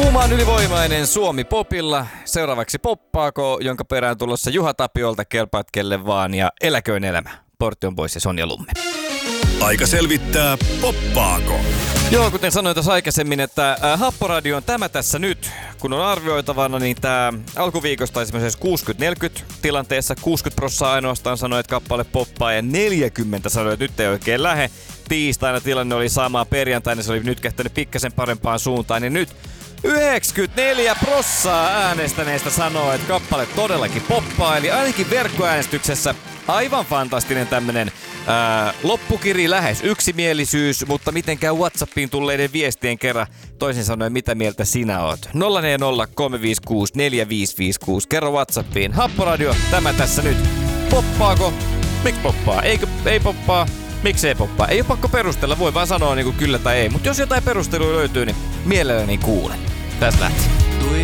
Kuuma on ylivoimainen Suomi popilla. Seuraavaksi poppaako, jonka perään tulossa Juha Tapiolta, kelpaat kelle vaan ja eläköön elämä. Portti on pois ja Sonja Lumme. Aika selvittää, poppaako. Joo, kuten sanoin tässä aikaisemmin, että Happoradio on tämä tässä nyt. Kun on arvioitavana, niin tämä alkuviikosta esimerkiksi 60-40 tilanteessa 60% ainoastaan sanoi, että kappale poppaa ja 40 sanoi, että nyt ei oikein lähe. Tiistaina tilanne oli sama, perjantaina se oli nyt kähtänyt pikkasen parempaan suuntaan, niin nyt 94% äänestäneistä sanoo, että kappale todellakin poppaa, eli ainakin verkkoäänestyksessä aivan fantastinen tämmönen loppukiri, lähes yksimielisyys, mutta miten käy WhatsAppiin tulleiden viestien kerran, toisin sanoen mitä mieltä sinä oot. 040 356 4556, kerro WhatsAppiin. Happoradio, tämä tässä nyt. Poppaako? Miksi poppaa? Ei poppaa? Miksi ei poppaa? Ei ole pakko perustella, voi vaan sanoa niin kuin kyllä tai ei. Mutta jos jotain perusteluja löytyy, niin mielelläni kuulen. Tästä lähtee.